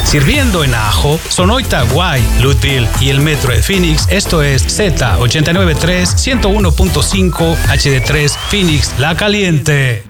Sirviendo en Ajo, Sonoita, Guay, Lutville y el Metro de Phoenix. Esto es Z893 101.5 HD3 Phoenix La Caliente.